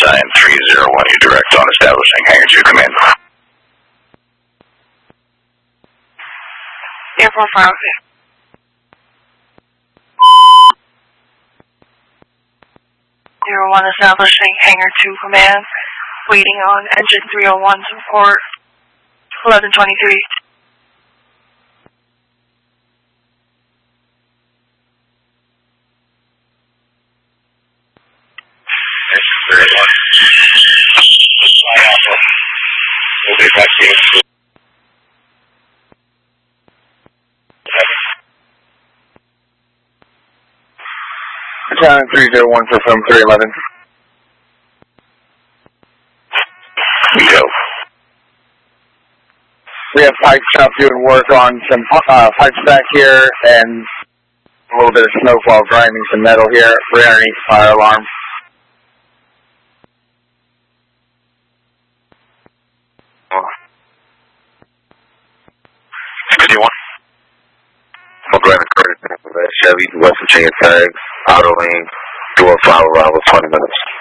301, you direct on establishing hangar 2 command. Airport 5. 01 establishing hangar 2 command. Waiting on engine 301 to report 1123. We'll be back to you. Battalion 301 for film 311. Go. We have pipe shop doing work on some pipe stack here and a little bit of smoke while grinding some metal here. We're underneath fire alarm. We'll go ahead and credit that Chevy, West Virginia tags, auto lane, door follow around with 20 minutes.